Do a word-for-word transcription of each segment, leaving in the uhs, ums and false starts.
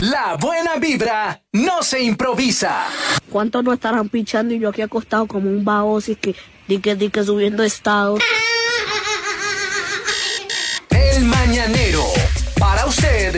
La buena vibra no se improvisa. ¿Cuántos no estarán pichando y yo aquí acostado como un baboso y que dique dique subiendo estados? El mañanero, para usted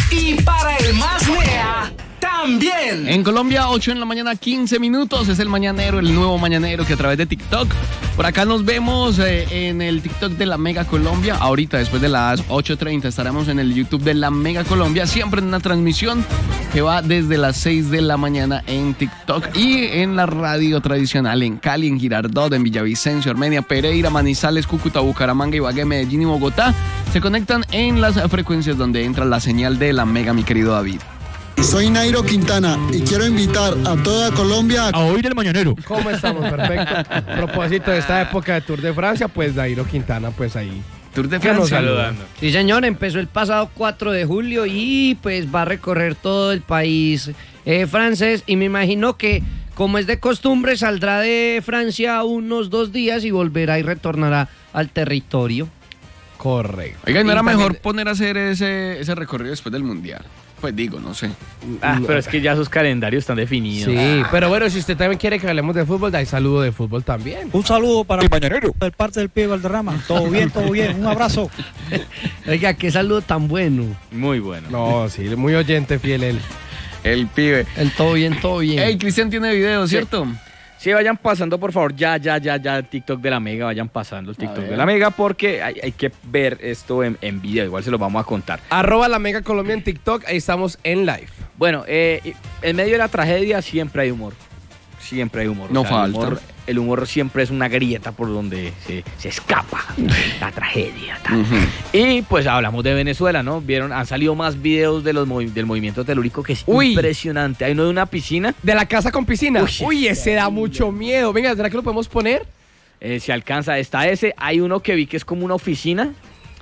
y para el más nea también. En Colombia, ocho en la mañana, quince minutos, es el mañanero, el nuevo mañanero que a través de TikTok. Por acá nos vemos eh, en el TikTok de la Mega Colombia. Ahorita, después de las ocho treinta, estaremos en el YouTube de la Mega Colombia, siempre en una transmisión que va desde las seis de la mañana en TikTok y en la radio tradicional en Cali, en Girardot, en Villavicencio, Armenia, Pereira, Manizales, Cúcuta, Bucaramanga, Ibagué, Medellín y Bogotá. Se conectan en las frecuencias donde entra la señal de la Mega, mi querido David. Soy Nairo Quintana y quiero invitar a toda Colombia a oír el mañanero. ¿Cómo estamos? Perfecto. A propósito de esta época de Tour de Francia, pues Nairo Quintana, pues ahí. Tour de Francia. Saludando. Sí, señor, empezó el pasado cuatro de julio y pues va a recorrer todo el país eh, francés y me imagino que, como es de costumbre, saldrá de Francia unos dos días y volverá y retornará al territorio. Correcto. Oiga, ¿no era Y mejor también poner a hacer ese, ese recorrido después del Mundial? Pues digo, no sé. Ah, pero es que ya sus calendarios están definidos. Sí, pero bueno, si usted también quiere que hablemos de fútbol, hay saludo de fútbol también. Un saludo para el mañanero. el parte del pibe Valderrama. Todo bien, todo bien. Un abrazo. Oiga, qué saludo tan bueno. Muy bueno. No, sí, muy oyente fiel él. El pibe. El todo bien, todo bien. Ey, Cristian tiene video, ¿cierto? Sí, vayan pasando, por favor, ya, ya, ya, ya, el TikTok de la Mega, vayan pasando el TikTok de la Mega, porque hay, hay que ver esto en, en video, igual se lo vamos a contar. Arroba la Mega Colombia en TikTok, ahí estamos en live. Bueno, eh, en medio de la tragedia siempre hay humor, siempre hay humor. No O sea, falta. El humor, el humor siempre es una grieta por donde se, se escapa la tragedia. Tal. Uh-huh. Y pues hablamos de Venezuela, ¿no? Vieron, han salido más videos de los movi- del movimiento telúrico que es Uy. impresionante. Hay uno de una piscina. De la casa con piscina. Uy, Uy, ese da mucho miedo. Venga, ¿será que lo podemos poner? Eh, se alcanza, está ese, hay uno que vi que es como una oficina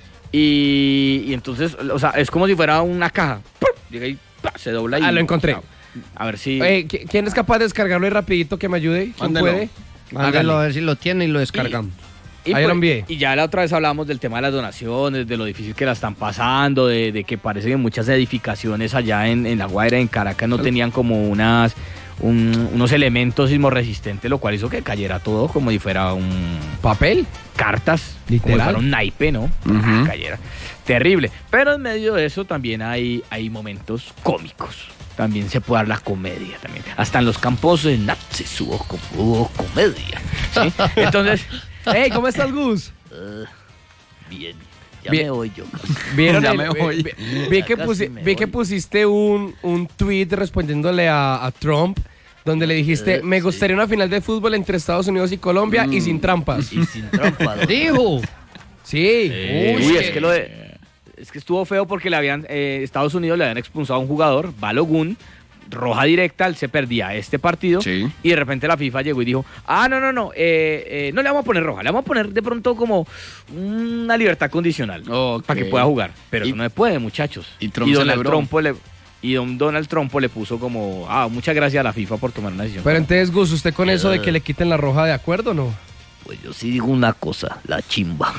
y, y entonces, o sea, es como si fuera una caja. ¡Pum! Llega y ¡pah! Se dobla y... Ah, lo encontré. O sea, a ver si... Eh, ¿qui- ¿Quién es capaz de descargarlo ahí rapidito que me ayude? ¿Quién Mándelo. puede? Mándelo a ver si lo tiene y lo descargamos. y, ahí lo envié. y ya la otra vez hablamos del tema de las donaciones, de lo difícil que la están pasando, de, de que parece que muchas edificaciones allá en, en La Guaira, en Caracas, no tenían como unas... Un, unos elementos sismorresistentes, lo cual hizo que cayera todo como si fuera un... ¿Papel? Cartas, Literal. como si fuera un naipe, ¿no? Uh-huh. Ah, cayera. Terrible. Pero en medio de eso también hay, hay momentos cómicos. También se puede dar la comedia también. Hasta en los campos de nazis hubo, hubo comedia. ¿Sí? Entonces, Hey, ¿cómo estás, Gus? uh, bien. Ya Bien. me voy yo. ¿Vieron Ya el- me voy. vi, vi que, Ya pusi- casi me vi que voy. pusiste un, un tweet respondiéndole a, a Trump, donde le dijiste, Eh, me sí. gustaría una final de fútbol entre Estados Unidos y Colombia y sin trampas. Y sin trampa. ¿no? Dijo. Sí. Eh, Uy, uy, que- es que lo de, es que estuvo feo porque le habían eh, Estados Unidos le habían expulsado a un jugador, Balogun, roja directa, él se perdía este partido Sí. y de repente la FIFA llegó y dijo, ah, no, no, no, eh, eh, no le vamos a poner roja, le vamos a poner de pronto como una libertad condicional Ok. para que pueda jugar, pero Y- eso no se puede, muchachos. y Trump Donald celebró. Trump le y don Donald Trump le puso como, ah, muchas gracias a la FIFA por tomar una decisión. Pero entonces, Gus, ¿usted con eso de que le quiten la roja de acuerdo o no? Pues yo sí digo una cosa, la chimba.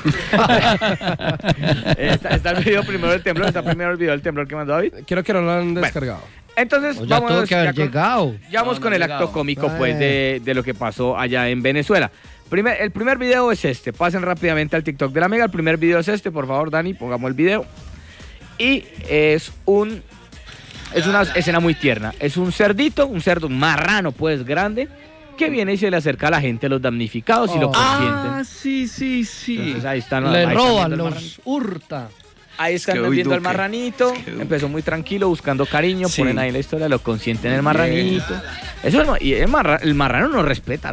está, está el video primero del temblor, está primero el video del temblor que mandó David. Quiero que no lo han descargado. Entonces, O ya vamos tuvo que haber ya con- llegado. ya vamos No, con no el ha acto llegado. cómico, Ay. pues, de, de lo que pasó allá en Venezuela. Primer, el primer video es este. Pasen rápidamente al TikTok de la Mega. El primer video es este, por favor, Dani, pongamos el video. Y es un... Es una escena muy tierna. Es un cerdito, un cerdo, un marrano, pues, grande, que viene y se le acerca a la gente, los damnificados, y lo Oh. consienten. Ah, sí, sí, sí. Entonces, ahí están, Le ahí están roban, viendo el marranito. los hurta. Ahí están que hoy viendo al Duque. marranito. Es que Duque. Empezó muy tranquilo, buscando cariño. Sí. Ponen ahí la historia, lo consienten el marranito. Eso es, y el, marra- el marrano no respeta.